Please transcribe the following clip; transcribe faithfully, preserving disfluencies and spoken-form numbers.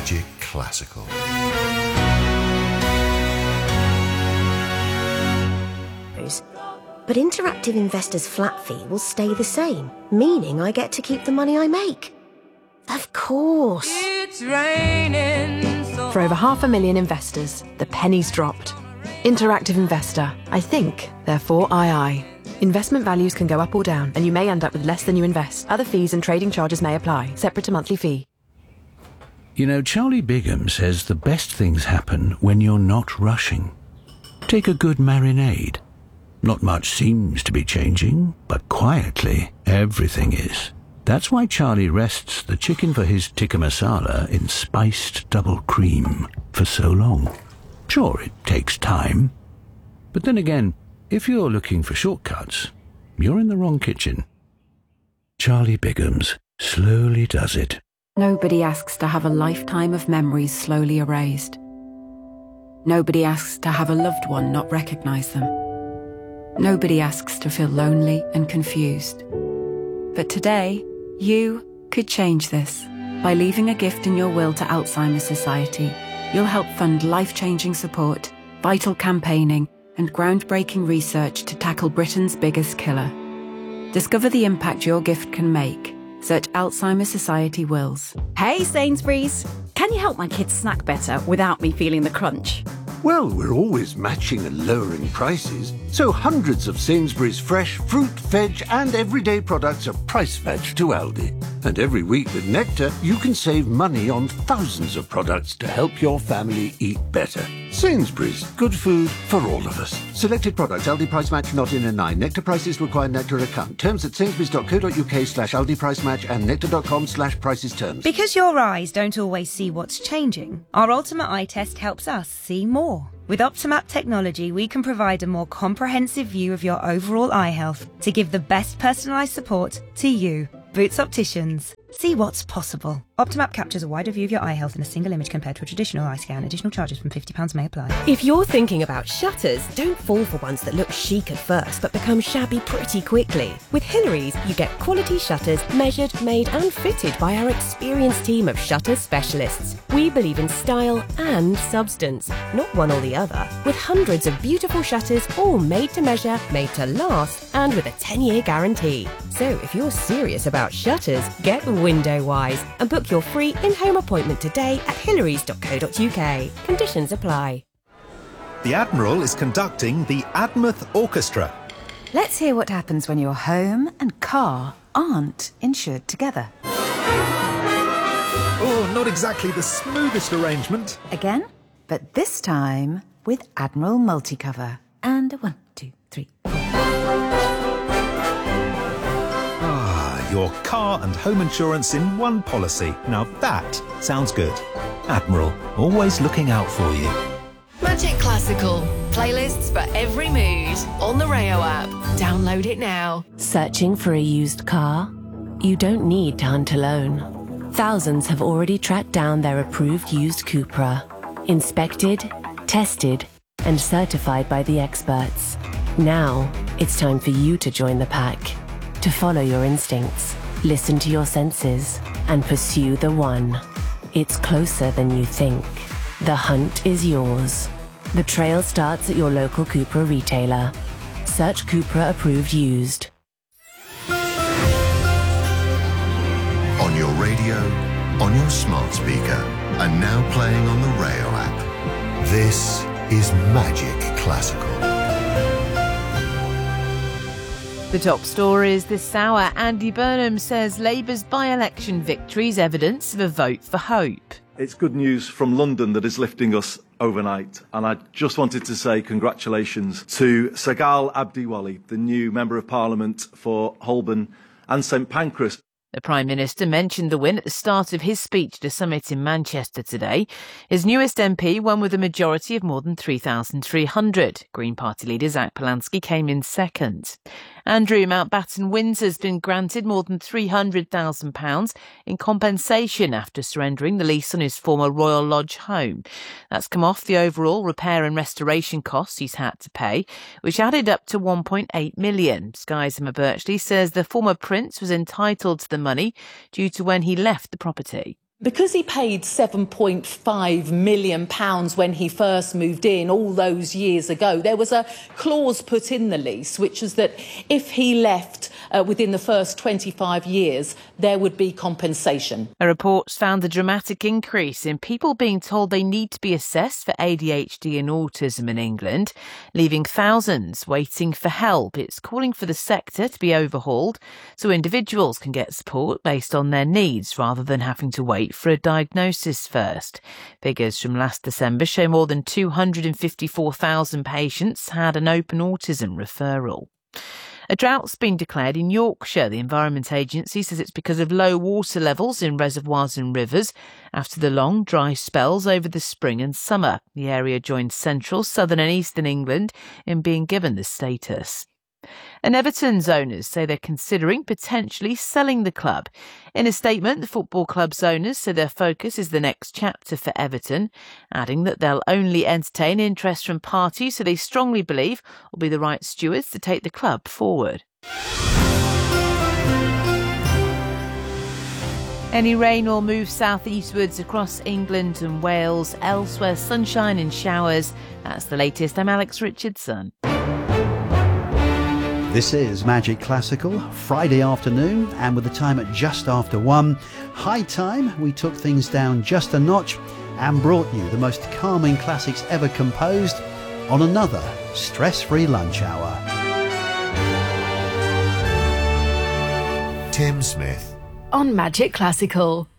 Magic Classical. But Interactive Investor's flat fee will stay the same, meaning I get to keep the money I make. Of course. It's raining so For over half a million investors, the penny's dropped. Interactive Investor. I think, therefore I I. Investment values can go up or down, and you may end up with less than you invest. Other fees and trading charges may apply, separate to monthly fee. You know, Charlie Bigham says the best things happen when you're not rushing. Take a good marinade. Not much seems to be changing, but quietly, everything is. That's why Charlie rests the chicken for his tikka masala in spiced double cream for so long. Sure, it takes time. But then again, if you're looking for shortcuts, you're in the wrong kitchen. Charlie Bigham's slowly does it. Nobody asks to have a lifetime of memories slowly erased. Nobody asks to have a loved one not recognise them. Nobody asks to feel lonely and confused. But today, you could change this. By leaving a gift in your will to Alzheimer's Society, you'll help fund life-changing support, vital campaigning, and groundbreaking research to tackle Britain's biggest killer. Discover the impact your gift can make. Search Alzheimer's Society Wills. Hey Sainsbury's! Can you help my kids snack better without me feeling the crunch? Well, we're always matching and lowering prices, so hundreds of Sainsbury's fresh fruit, veg and everyday products are price matched to Aldi. And every week with Nectar, you can save money on thousands of products to help your family eat better. Sainsbury's, good food for all of us. Selected products, Aldi price match not in a nine. Nectar prices require Nectar account. Terms at sainsbury's.co.uk slash Aldi price match and nectar.com slash prices terms. Because your eyes don't always see what's changing, our Ultimate Eye Test helps us see more. With Optimat technology, we can provide a more comprehensive view of your overall eye health to give the best personalised support to you. Boots Opticians. See what's possible. Optimat captures a wider view of your eye health in a single image compared to a traditional eye scan. Additional charges from fifty pounds may apply. If you're thinking about shutters, don't fall for ones that look chic at first but become shabby pretty quickly. With Hillary's, you get quality shutters measured, made and fitted by our experienced team of shutter specialists. We believe in style and substance, not one or the other. With hundreds of beautiful shutters, all made to measure, made to last, and with a ten-year guarantee. So if you're serious about shutters, get window wise and book your free in-home appointment today at hillarys dot co dot uk. Conditions apply. The Admiral is conducting the Admouth Orchestra. Let's hear what happens when your home and car aren't insured together. Oh, not exactly the smoothest arrangement. Again, but this time with Admiral Multicover. And a one, two, three, four. Your car and home insurance in one policy. Now that sounds good. Admiral, always looking out for you. Magic Classical. Playlists for every mood. On the Rayo app. Download it now. Searching for a used car? You don't need to hunt alone. Thousands have already tracked down their approved used Cupra. Inspected, tested, and certified by the experts. Now, it's time for you to join the pack. To follow your instincts, listen to your senses, and pursue the one. It's closer than you think. The hunt is yours. The trail starts at your local Cupra retailer. Search Cupra Approved Used. On your radio, on your smart speaker, and now playing on the Rayo app. This is Magic Classical. The top stories this hour. Andy Burnham says Labour's by-election victory is evidence of a vote for hope. It's good news from London that is lifting us overnight. And I just wanted to say congratulations to Sagal Abdiwali, the new Member of Parliament for Holborn and St Pancras. The Prime Minister mentioned the win at the start of his speech at a summit in Manchester today. His newest M P won with a majority of more than three thousand three hundred. Green Party leader Zach Polanski came in second. Andrew Mountbatten Windsor has been granted more than three hundred thousand pounds in compensation after surrendering the lease on his former Royal Lodge home. That's come off the overall repair and restoration costs he's had to pay, which added up to one point eight million. Sky's Emma Birchley says the former prince was entitled to the money due to when he left the property. Because he paid seven point five million pounds when he first moved in all those years ago, there was a clause put in the lease, which was that if he left uh, within the first twenty-five years, there would be compensation. A report found a dramatic increase in people being told they need to be assessed for A D H D and autism in England, leaving thousands waiting for help. It's calling for the sector to be overhauled so individuals can get support based on their needs rather than having to wait for a diagnosis first. Figures from last December show more than two hundred fifty-four thousand patients had an open autism referral. A drought's been declared in Yorkshire. The Environment Agency says it's because of low water levels in reservoirs and rivers after the long, dry spells over the spring and summer. The area joins central, southern and eastern England in being given this status. And Everton's owners say they're considering potentially selling the club. In a statement, the football club's owners say their focus is the next chapter for Everton, adding that they'll only entertain interest from parties who they strongly believe will be the right stewards to take the club forward. Any rain will move southeastwards across England and Wales. Elsewhere, sunshine and showers. That's the latest. I'm Alex Richardson. This is Magic Classical, Friday afternoon, and with the time at just after one. High time we took things down just a notch and brought you the most calming classics ever composed on another stress-free lunch hour. Tim Smith. On Magic Classical.